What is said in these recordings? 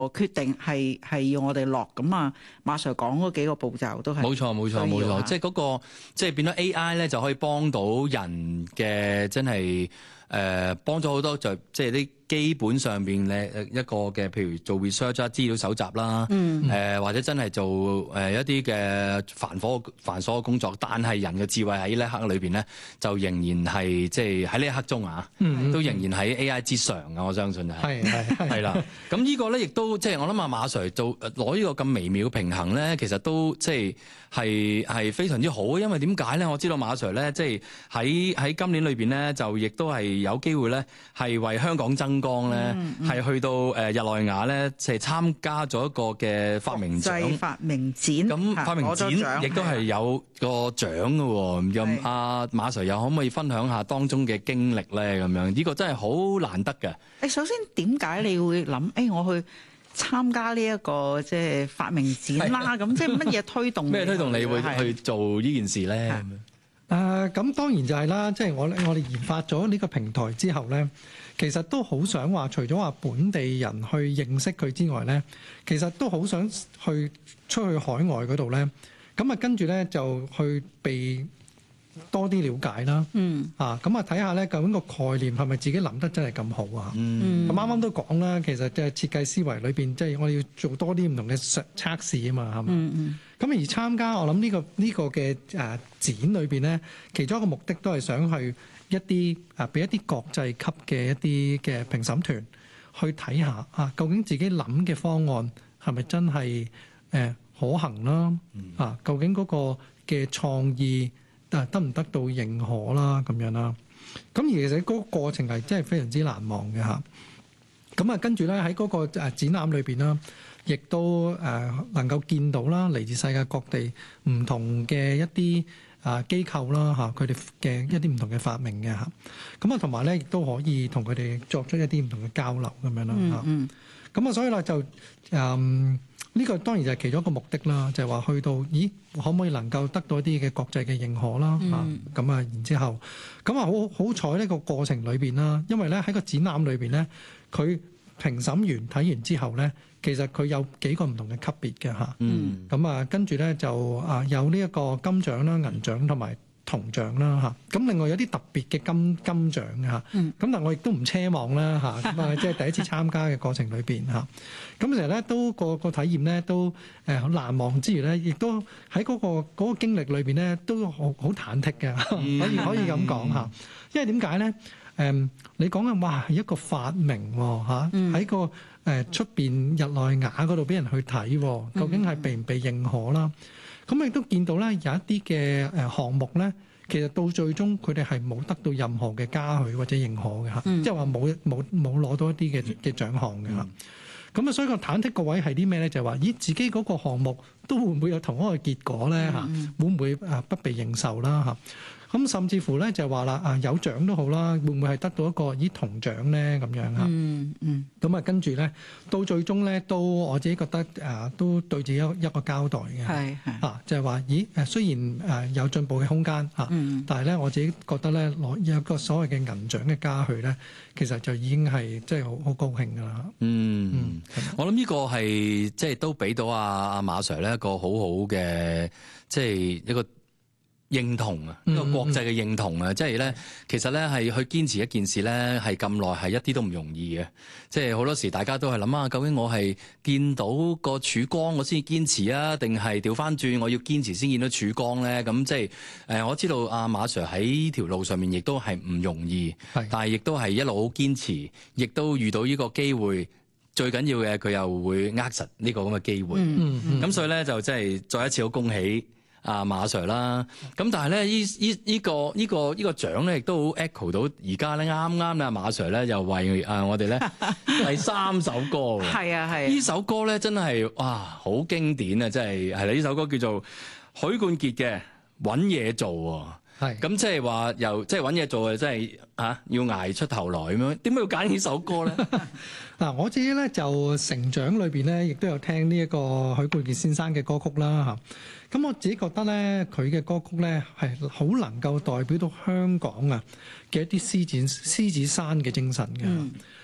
決定係要我哋落咁啊。馬 Sir 講嗰幾個步驟都係冇錯，即係嗰個即係變咗 AI 咧，就可以幫到人嘅真係幫咗好多，就即係啲基本上邊咧一個嘅，譬如做 research 啦、資料搜集啦，或者真係做一啲嘅繁瑣嘅工作，但係人嘅智慧喺呢一刻裏邊咧，就仍然係即係喺呢一刻中都仍然喺 AI 之上啊！我相信係啦。咁呢個咧亦都即係我諗馬 Sir 攞呢個咁微妙嘅平衡咧，其實都即係非常之好。因為點解咧？我知道馬 Sir 咧，即係喺今年裏邊咧，就亦都係有機會咧，係為香港爭光咧，係去到日內瓦咧，即係參加咗一個嘅發明獎發明展。 咁發明展亦都係有個獎嘅喎。咁阿馬 Sir 又可唔可以分享下當中嘅經歷咧？咁樣呢個真係好難得嘅。 首先點解你會諗我去參加呢一個即係發明展啦？咁即係乜嘢推動？ 咩推動你會去做呢件事咧？ 咁當然就係啦，即係我哋研發咗呢個平台之後咧，其實都好想話，除咗話本地人去認識佢之外咧，其實都好想去出去海外嗰度咧，咁跟住咧就去被多啲了解啦。咁睇下咧究竟個概念係咪自己諗得真係咁好啊？咁啱啱都講啦，其實即係設計思維裏邊，即係我哋要做多啲唔同嘅測試啊嘛，係嘛？咁而參加我諗呢個嘅展裏邊咧，其中一個目的都係想去一啲俾一啲國際級嘅一啲嘅評審團去睇下究竟自己諗嘅方案係咪真係可行啦？究竟嗰個嘅創意得唔得到認可啦？咁樣啦。咁而其實嗰個過程係真係非常之難忘嘅嚇。咁跟住咧喺嗰個展覽裏邊啦，亦都能夠見到啦，嚟自世界各地唔同嘅一啲機構啦嚇，佢哋嘅一啲唔同嘅發明嘅嚇。咁同埋咧亦都可以同佢哋作出一啲唔同嘅交流咁樣啦嚇。咁所以咧就呢個當然就係其中一個目的啦，就係話去到可唔可以能夠得到一啲嘅國際嘅認可啦嚇。咁然之後好彩呢個過程裏邊啦，因為咧喺個展覽裏邊咧，佢評審員睇完之後咧，其實佢有幾個唔同嘅級別嘅嚇。咁跟住咧就有呢一個金獎啦、銀獎同埋銅獎啦嚇。咁另外有啲特別嘅金獎嘅嚇。咁但係我亦都唔奢望啦嚇。咁即係第一次參加嘅過程裏邊嚇。咁其實咧都個體驗咧都好難忘之餘咧，亦都喺嗰個經歷裏邊咧都好忐忑嘅，可以咁講嚇。因為點解咧？你講緊哇係一個發明喎喺個出邊日內瓦嗰度俾人去睇，究竟係被唔被認可啦？咁亦都見到咧有一啲嘅項目咧，其實到最終佢哋係冇得到任何嘅嘉許或者認可嘅嚇，即係話冇攞到一啲嘅獎項嘅嚇。咁所以個忐忑個位係啲咩咧？就係話自己嗰個項目都會唔會有同一個結果咧嚇？會唔會不被認受啦嚇？咁甚至乎咧就係話啦有獎都好啦，會唔會係得到一個銅獎咧咁樣嚇？咁跟住咧到最終咧都我自己覺得都對自己一個交代嘅，就係話雖然有進步嘅空間嚇，但係咧我自己覺得咧攞有一個所謂嘅銀獎嘅嘉許咧，其實就已經係即係好高興㗎啦。 我諗呢個係即係都俾到阿馬 Sir 咧一個好好嘅即係一個認同啊，一個國際嘅認同啊，即係咧，其實咧係去堅持一件事咧，係咁耐係一啲都唔容易嘅。即係好多時大家都係諗究竟我係見到個曙光我先堅持啊，定係調翻轉我要堅持先見到曙光咧？咁即係我知道阿馬 Sir 喺條路上面亦都係唔容易，但係亦都係一路好堅持，亦都遇到呢個機會。最緊要嘅佢又會握實呢個咁嘅機會，咁所以咧就真係再一次好恭喜阿馬 Sir 啦。咁但係咧呢個獎咧亦都好 echo 到而家咧啱啱咧阿馬 Sir 咧又為我哋咧第3首歌喎。係啊，呢首歌咧真係哇好經典啊！真係係啦，呢首歌叫做許冠傑嘅《搵嘢做》喎。咁即係話又即係搵嘢做真係要捱出頭來咁樣。點解要揀呢首歌咧？ 嗱，我自己咧就成長裏邊咧，亦都有聽呢一個許冠傑先生嘅歌曲啦嚇。咁我自己覺得咧，佢嘅歌曲咧係好能夠代表到香港嘅一啲獅子山嘅精神嘅。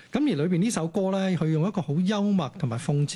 咁而裏邊呢首歌咧，佢用一個好幽默同埋諷刺